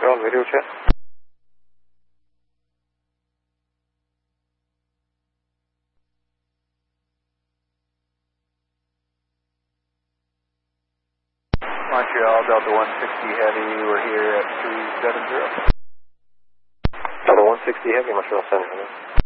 Montreal, radio check. Montreal, Delta 160 Heavy, we're here at 370. Delta 160 Heavy, Montreal Center.